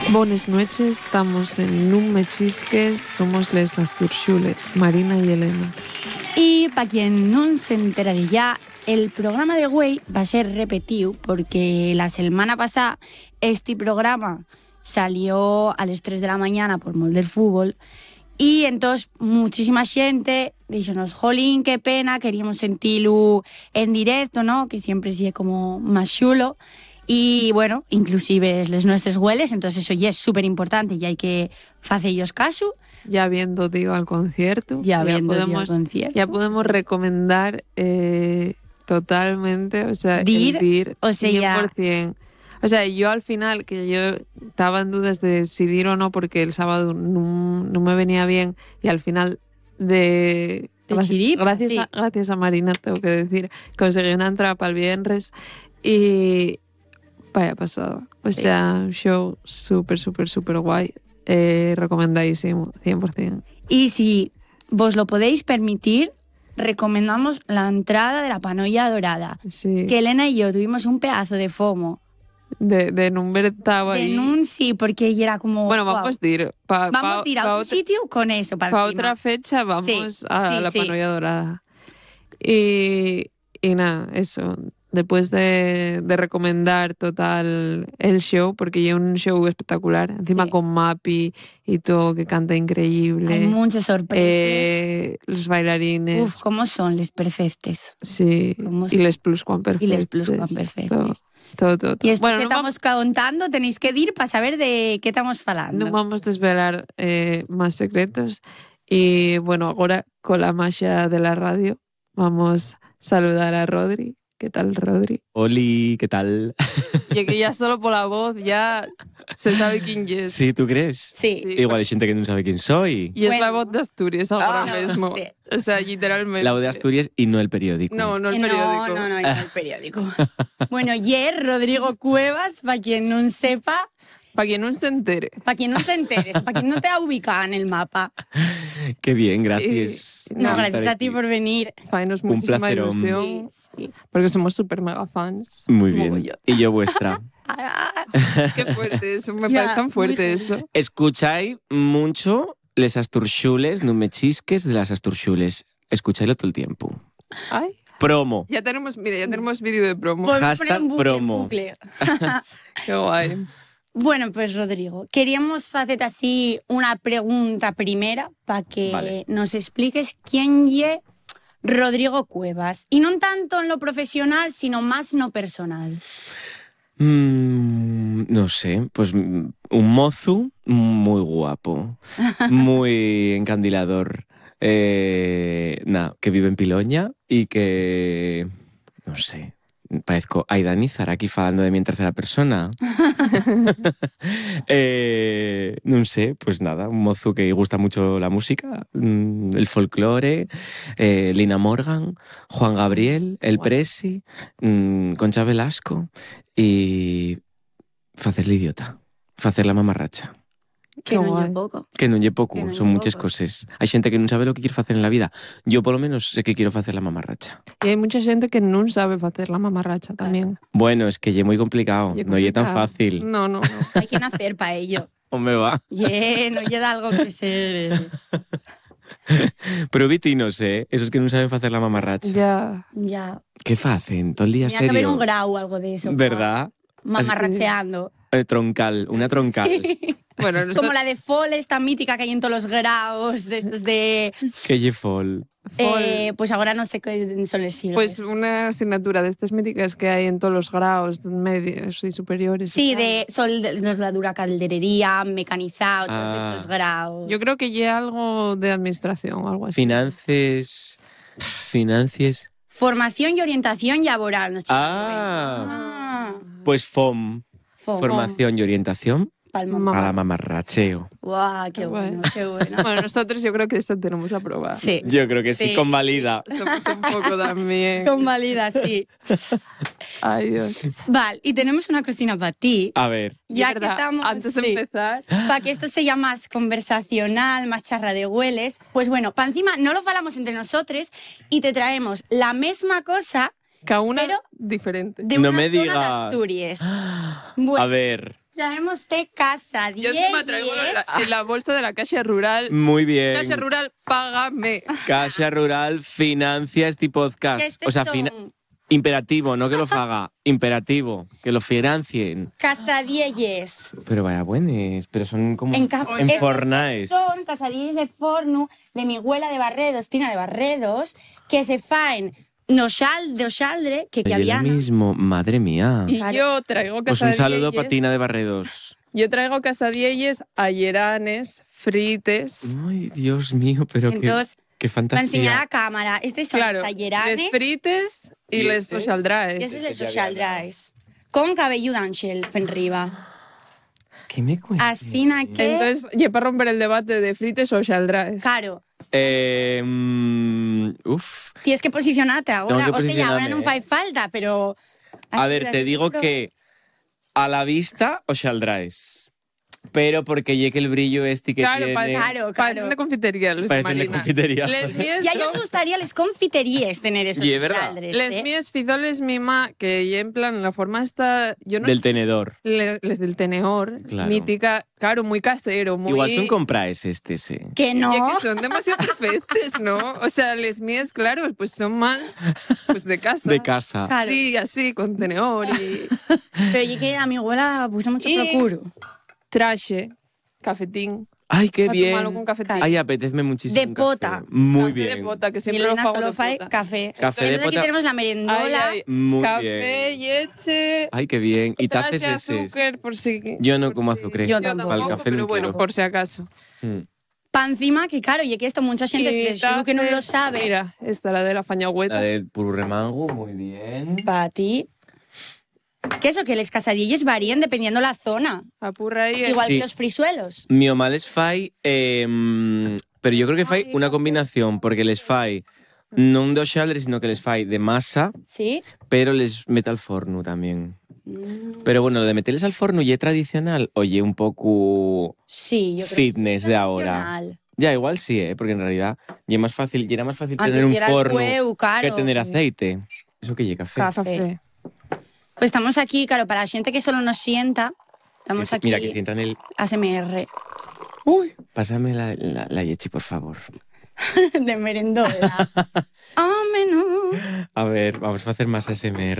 Buenas noches, estamos en Un Mechisques, somos les Asturxules, Marina y Elena. Y para quien no se enterará ya, el programa de güey va a ser repetido porque la semana pasada este programa salió a las 3 de la mañana por Mol del Fútbol y entonces muchísima gente díxonos, jolín, qué pena, queríamos sentirlo en directo, ¿no? Que siempre sigue como más chulo. Y bueno, inclusive les nuestros hueles, entonces eso ya es súper importante y hay que hacerles caso. Ya viendo, digo, al concierto. Ya podemos recomendar totalmente, o sea, dir, o sea, 100%. O sea, yo al final, que yo estaba en dudas de si ir o no, porque el sábado no me venía bien, y al final gracias a Marina, tengo que decir, conseguí una entrada para el viernes y vaya pasada. O sea, un show súper guay. Recomendadísimo, 100%. Y si vos lo podéis permitir, recomendamos la entrada de la Panolla Dorada. Sí. Que Elena y yo tuvimos un pedazo de FOMO. De no ver estaba ahí. Sí, porque ella era como... Bueno, vamos a ir. Vamos a ir a otro sitio con eso. Para otra fecha vamos a la Panolla Dorada. Y nada, eso. Después de recomendar total el show, porque es un show espectacular, encima con Mapi y todo, que canta increíble. Hay muchas sorpresas. Los bailarines. Uf, ¿cómo son les perfectes? Sí, y les pluscuamperfectes. Y les pluscuamperfectes. Todo. Y esto que estamos contando tenéis que ir para saber de qué estamos hablando. No vamos a desvelar más secretos. Y bueno, ahora con la magia de la radio vamos a saludar a Rodri. ¿Qué tal, Rodri? Oli, ¿qué tal? Y que ya solo por la voz ya se sabe quién es. Sí, ¿tú crees? Sí. Igual hay gente que no sabe quién soy. Y es la voz de Asturias ahora mismo. Sí. O sea, literalmente. La voz de Asturias y no el periódico. No el periódico. No el periódico. Bueno, Rodrigo Cuevas, para quien no sepa... Para quien no se entere. Para quien no se entere, para quien no te ha ubicado en el mapa. Qué bien, gracias. Gracias a ti por venir. Faenos muchísima ilusión. Sí. Porque somos súper mega fans. Muy bien. Y yo vuestra. Qué fuerte eso, me parece tan fuerte eso. Escucháis mucho les Asturxules, no me chisques de las Asturxules. Escucháislo todo el tiempo. Ay. Promo. Ya tenemos vídeo de promo. Hashtag promo. Qué guay. Bueno, pues Rodrigo, queríamos hacerte así una pregunta primera para que nos expliques quién es Rodrigo Cuevas. Y no tanto en lo profesional, sino más no personal. No sé, pues un mozu muy guapo, muy encandilador, que vive en Piloña y que, no sé, parezco Aida Izaraki falando de mí en tercera persona. No sé, pues nada, un mozu que gusta mucho la música, el folclore, Lina Morgan, Juan Gabriel, El Presi, Concha Velasco y facerle idiota, facer la mamarracha. Que non lle pouco. Que non lle pouco, son muchas cosas. Hai xente que non sabe lo que quiere facer en la vida. Yo por lo menos sé que quiero facer la mamarracha. Y hay mucha gente que non sabe facer la mamarracha tamén. Bueno, es que lle moi complicado, non lle tan fácil. No. Hay que nacer para ello. Hombre, va. No lle da algo que ser... Pero vitinos, esos que non saben facer la mamarracha. Ya. Que facen? Todo el día Tenía serio. que haber un grau algo de eso. ¿Verdad? Mamarracheando. Troncal, una troncal. Bueno, como la de Fol, esta mítica que hay en todos los grados, de estos de... ¿Qué lle Fol? Pues ahora no sé qué son los siglos. Pues una asignatura de estas míticas que hay en todos los grados medios y superiores. Sí, de soldadura, calderería, mecanizado, todos esos grados. Yo creo que ya algo de administración o algo así. Finanzas. Formación y orientación laboral. Pues FOM. Formación y orientación para la mamarracheo. ¡Guau! ¡Qué bueno, qué bueno! Bueno, nosotros yo creo que esto tenemos aprobado. Sí. Yo creo que sí, convalida. Somos un poco también. Convalida, sí. Ay, Dios. Vale, y tenemos una cocina para ti. A ver. Ya que estamos... Antes de empezar... Para que esto sea más conversacional, más charra de hueles, pues bueno, para encima no lo falamos entre nosotros y te traemos la misma cosa... Cada una diferente. De una zona de Asturias. Bueno. A ver... Traemos té Casa Yo encima traigo la bolsa de la Caixa Rural. Muy bien. Caixa Rural, págame. Caixa Rural financia este podcast. O sea, imperativo, no que lo haga. Imperativo, que lo financien. Casadilles. Pero vaya buenos, pero son como enfornaes. Son casadilles de forno de mi abuela de Barredos, Tina de Barredos, que se faen de Oxaldre, que había lo mismo, madre mía. Y yo traigo Pues casadilles. un saludo para Tina de Barredos. Yo traigo casadilles, ayeranes, frites. Ay, Dios mío, pero entonces, qué fantasía. para enseñar a cámara. Estos son los ayeranes. Les frites y les oxaldraes. Y estos les oxaldraes. Con cabello d'àngel fent riba. ¿Qué me cuentas? Así que... Entonces, yo para romper el debate de frites o oxaldraes. Claro. Tienes que posicionarte ahora. O sea, ahora no fai falta, pero... A ver, te digo que a la vista oxaldraes. Pero porque llegue el brillo que tiene... Claro. Parecen de confitería los de Marina. De confitería. Ya os gustaría les confiterías tener esos oxaldres. Les míes fizoles mima, que en plan, la forma está... Yo no del tenedor. Les del tenedor. Claro. Mítica. Claro, muy casero, muy... Igual son compráis sí. Que no. Y que son demasiado perfectos, ¿no? O sea, les míes, claro, pues son más pues de casa. De casa. Claro. Sí, así, con tenedor y... Pero yo que a mi abuela puso mucho procuro. Traje, cafetín. ¡Ay, qué bien! Con Ay, apetezme muchísimo. De pota. Muy café bien. De pota, que siempre Elena lo hago solo de fae pota. café. Café de Entonces pota. aquí tenemos la merendola. Muy café, bien. leche. Ay, qué bien. Y taces azúcar, ese. por si... Yo no como azúcar. Yo tampoco. Al café pero bueno, por si acaso. Pa' encima, que claro, y que esto mucha gente del sur que no lo sabe. Mira, esta, la de la fañagüeta. La de pururremango, muy bien. Para ti. Que eso, que les casadilles varían dependiendo la zona. Apurra ahí. Igual que los frisuelos. Mi mamá les fai, pero yo creo que fai una combinación, porque les fai no un de oxaldre, sino que les fai de masa, ¿Sí? pero les mete al forno también. Pero bueno, lo de meterles al forno ya es tradicional, oye, un poco sí, yo creo fitness que de ahora. Ya, igual sí, porque en realidad ya era más fácil tener un forno que tener aceite. Eso que lleva café. Pues estamos aquí, claro, para la gente que solo nos sienta, estamos aquí. Mira, que sientan el ASMR. Uy, pásame la yechi, por favor. De merendola. A ver, vamos a hacer más ASMR.